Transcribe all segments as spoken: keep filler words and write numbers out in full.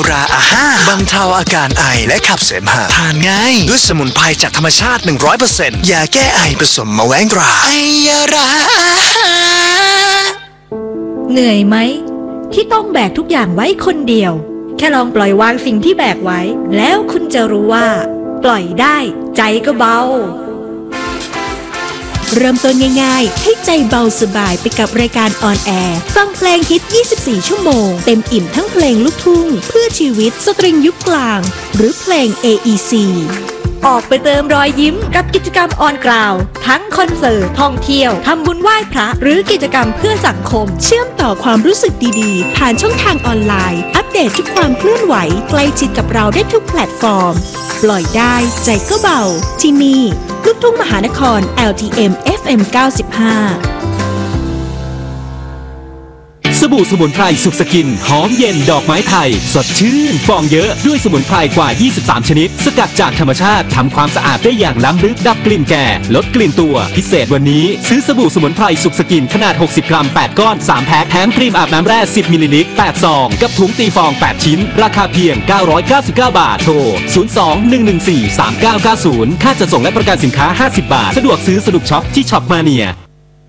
ราอาห้าบรรเทาอาการไอและขับเสมหะทานง่ายด้วยสมุนไพรจากธรรมชาติ หนึ่งร้อยเปอร์เซ็นต์ ยาแก้ไอผสมมะแว้งตราไอยาราเหนื่อยไหมที่ต้องแบกทุกอย่างไว้คนเดียวแค่ลองปล่อยวางสิ่งที่แบกไว้แล้วคุณจะรู้ว่าปล่อยได้ใจก็เบาเริ่มต้นง่ายๆให้ใจเบาสบายไปกับรายการออนแอร์ฟังเพลงฮิตยี่สิบสี่ชั่วโมงเต็มอิ่มทั้งเพลงลูกทุ่งเพื่อชีวิตสตริงยุคกลางหรือเพลง เอ อี ซีออกไปเติมรอยยิ้มกับกิจกรรมออนกราวทั้งคอนเสิร์ตท่องเที่ยวทำบุญไหว้พระหรือกิจกรรมเพื่อสังคมเชื่อมต่อความรู้สึกดีๆผ่านช่องทางออนไลน์อัปเดตทุกความเคลื่อนไหวใกล้ชิดกับเราได้ทุกแพลตฟอร์มปล่อยได้ใจก็เบาที่นี่ลูกทุ่งมหานคร แอล ที เอ็ม เอฟ เอ็ม เก้าสิบห้าสบู่สมุนไพรสุขสกินหอมเย็นดอกไม้ไทยสดชื่นฟองเยอะด้วยสมุนไพรกว่ายี่สิบสามชนิดสกัดจากธรรมชาติทำความสะอาดได้อย่างล้ำลึกดับกลิ่นแก่ลดกลิ่นตัวพิเศษวันนี้ซื้อสบู่สมุนไพรสุขสกินขนาดหกสิบกรัมแปดก้อนสามแพ็คแถมครีมอาบน้ำแร่สิบมิลลิลิตรแปดซองกับถุงตีฟองแปดชิ้นราคาเพียงเก้าร้อยเก้าสิบเก้าบาทโทรศูนย์ สอง หนึ่ง หนึ่ง สี่ สาม เก้า เก้า ศูนย์ค่าจัดส่งและประกันสินค้าห้าสิบบาทสะดวกซื้อสะดวกช็อปที่ช็อปมาเนีย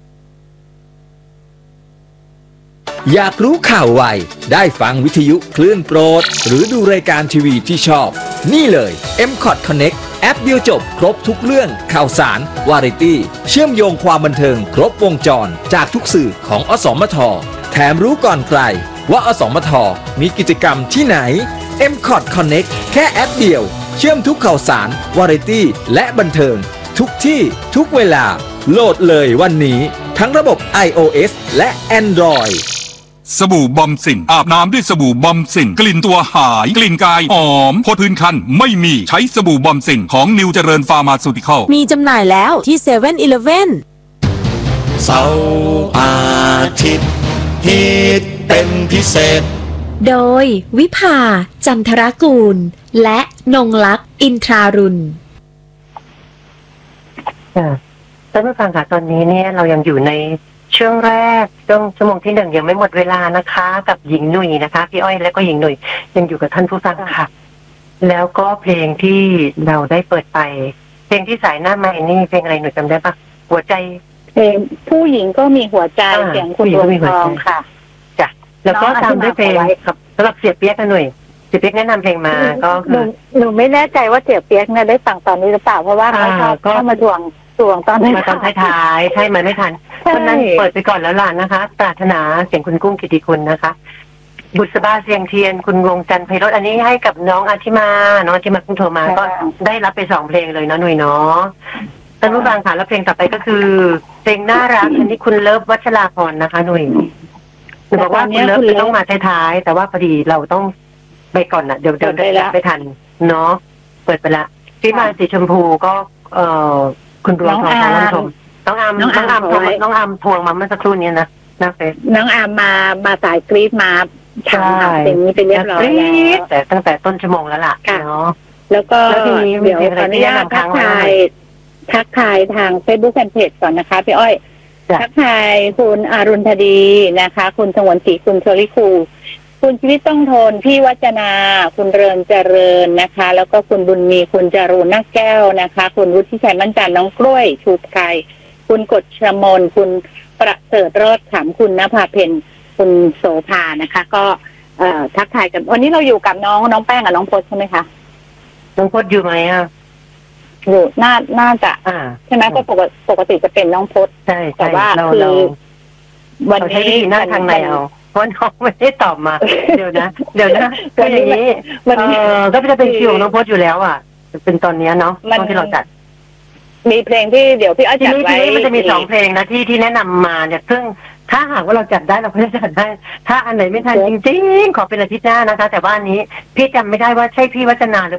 อยากรู้ข่าวไวได้ฟังวิทยุคลื่นโปรดหรือดูรายการทีวีที่ชอบนี่เลย เอ็ม คอท Connect แอปเดียวจบครบทุกเรื่องข่าวสารวาไรตี้เชื่อมโยงความบันเทิงครบวงจรจากทุกสื่อของอสมทแถมรู้ก่อนใครว่าอสมทมีกิจกรรมที่ไหน เอ็ม คอท Connect แค่แอปเดียวเชื่อมทุกข่าวสารวาไรตี้และบันเทิงทุกที่ทุกเวลาโหลดเลยวันนี้ทั้งระบบ ไอ โอ เอส และ Android สบู่บอมสินอาบน้ำด้วยสบู่บอมสินกลิ่นตัวหายกลิ่นกายหอมพดพื้นคันไม่มีใช้สบู่บอมสินของนิวเจริญฟาร์มาซูติคอลมีจำหน่ายแล้วที่เซเว่นอีเลฟเว่นเสาร์อาทิตย์ฮิตเป็นพิเศษโดยวิภาจันทรกูลและนงลักษณ์อินทรารุณท่านผู้ฟังค่ะตอนนี้เนี่ยเรายังอยู่ในช่วงแรกช่วงชั่วโมงที่หนึ่งยังไม่หมดเวลานะคะกับหญิงหนุ่ยนะคะพี่อ้อยและก็หญิงหนุ่ยยังอยู่กับท่านผู้ฟังค่ะแล้วก็เพลงที่เราได้เปิดไปเพลงที่สายหน้าไม้นี่เพลงอะไรหนูจำได้ปะหัวใจเพลงผู้หญิงก็มีหัวใจเสียงคุณดวงทองค่ะจ้ะแล้วก็ตามด้วยเพลงสำหรับเสียเปี๊ยกกันหน่อยเสียเปี๊ยกแนะนำเพลงมาก็คือหนูไม่แน่ใจว่าเสียเปี๊ยกเนี่ยได้ฟังตอนนี้หรือเปล่าเพราะว่าเขาชอบเข้ามาดวงดวงตอนมาตอนท้ายๆใช่ไหมไม่ทันคนนั้นเปิดไปก่อนแล้วล่ะนะคะปรารถนาเสียงคุณกุ้งกิติคุณนะคะบุษบาเสียงเทียนคุณวงจันทร์ไพเราะอันนี้ให้กับน้องอาทิมาน้องอาทิมาเพิ่งโทรมาก็ได้รับไปสองเพลงเลยนะหนุ่ยเนาะท่านผู้ฟังค่ะแล้วเพลงต่อไปก็คือเพลงน่ารักอันนี้คุณเลิฟวัชราพรนะคะหนุ่ยหนูบอกว่าคุณเลิฟต้องมาท้ายๆแต่ว่าพอดีเราต้องไปก่อนนะเดี๋ยวเดี๋ยวได้รับไปทันเนาะเปิดไปละที่มาสีชมพูก็เอ่อคุณดวงทองท่านผู้ชมน้องอามน้องอามน้องอามทวงมาเมื่อสักครู่นี้นะนะเฟซน้องอามมามาสายกรี๊ดมาทำเพลงนี้เป็นเรียบร้อยแล้วแต่ตั้งแต่ต้นชั่วโมงแล้วล่ะเนาะแล้วก็เดี๋ยวขออนุญาตทักทายทักทายทางเฟซบุ๊กแฟนเพจก่อนนะคะพี่อ้อยทักทายคุณอรุณธดีนะคะคุณสงวนศรีคุณเชอรี่คูคุณชีวิตต้องทนพี่วัจนาคุณเริญเจริญนะคะแล้วก็คุณบุญมีคุณจารุณนักแก้วนะคะคุณวุฒิชัยมั่นจันทร์น้องกล้วยชูไพรคุณกฎชมนคุณประเสริฐรอดขำคุณณภาเพ็ญคุณโสภานะคะก็เอ่อทักทายกันวันนี้เราอยู่กับน้องน้องแป้งกับน้องพจน์ใช่ไหมคะน้องพจน์อยู่ไหมอ่ะอยู่น่าน่าจะใช่ไหมก็ปกติปกติจะเป็นน้องพจน์ใช่แต่ว่าคือวันนี้หน้าทางไหนเอาเพราะน้องไม่ได้ตอบมาเดี๋ยวนะเดี๋ยวนะก็อย่างนี้เออก็จะเป็นคิวของน้องพจน์อยู่แล้วอ่ะเป็นตอนนี้เนาะตอนที่เราจัดมีเพลงที่เดี๋ยวพี่อ้อยจัดไว้มันจะมีสองเพลงนะที่ที่แนะนำมาเนี่ยซึ่งถ้าหากว่าเราจัดได้เราก็จะจัดได้ถ้าอันไหนไม่ทันจริงๆขอเป็นอาทิตย์หน้านะคะแต่ว่าอันนี้พี่จำไม่ได้ว่าใช่พี่วัฒนาหรือ